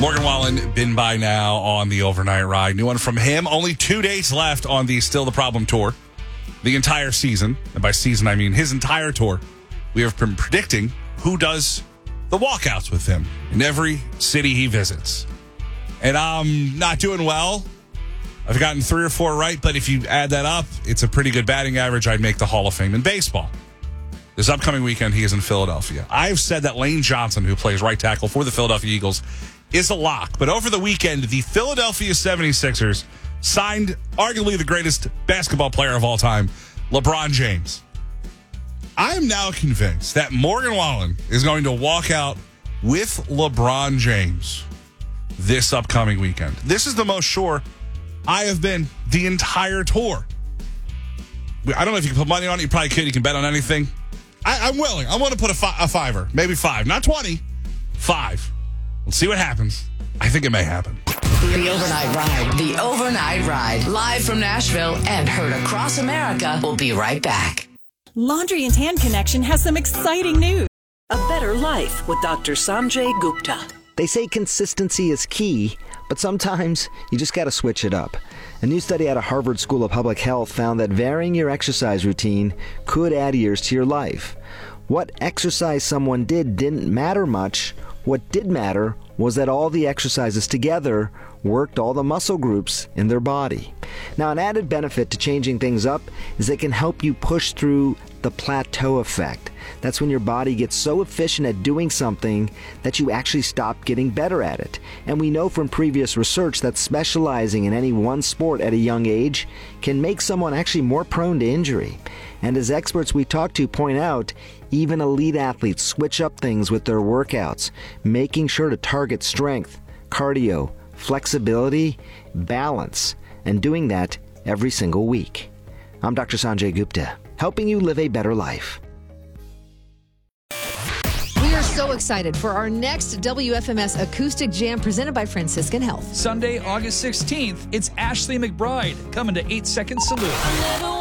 Morgan Wallen, been by now on the overnight ride. New one from him. Only 2 days left on the Still the Problem tour. The entire season. And by season, I mean his entire tour. We have been predicting who does the walkouts with him in every city he visits. And I'm not doing well. I've gotten 3 or 4 right, but if you add that up, it's a pretty good batting average. I'd make the Hall of Fame in baseball. This upcoming weekend, he is in Philadelphia. I've said that Lane Johnson, who plays right tackle for the Philadelphia Eagles, is a lock. But over the weekend, the Philadelphia 76ers signed arguably the greatest basketball player of all time, LeBron James. I am now convinced that Morgan Wallen is going to walk out with LeBron James this upcoming weekend. This is the most sure I have been the entire tour. I don't know if you can put money on it. You probably could. You can bet on anything. I'm willing. I want to put a fiver, maybe 5, not 20, 5. Let's see what happens. I think it may happen. The Overnight Ride. The Overnight Ride. Live from Nashville and heard across America. We'll be right back. Laundry and Tan Connection has some exciting news. A better life with Dr. Sanjay Gupta. They say consistency is key, but sometimes you just got to switch it up. A new study out of Harvard School of Public Health found that varying your exercise routine could add years to your life. What exercise someone did didn't matter much. What did matter was that all the exercises together worked all the muscle groups in their body. Now, an added benefit to changing things up is it can help you push through the plateau effect. That's when your body gets so efficient at doing something that you actually stop getting better at it. And we know from previous research that specializing in any one sport at a young age can make someone actually more prone to injury. And as experts we talk to point out, even elite athletes switch up things with their workouts, making sure to target strength, cardio, flexibility, balance, and doing that every single week. I'm Dr. Sanjay Gupta, helping you live a better life. We are so excited for our next WFMS Acoustic Jam presented by Franciscan Health. Sunday, August 16th, it's Ashley McBride coming to 8 Second Salute.